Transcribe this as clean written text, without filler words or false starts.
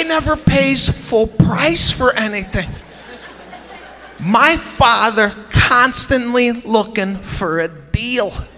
never pays full price for anything. My father constantly looking for a deal.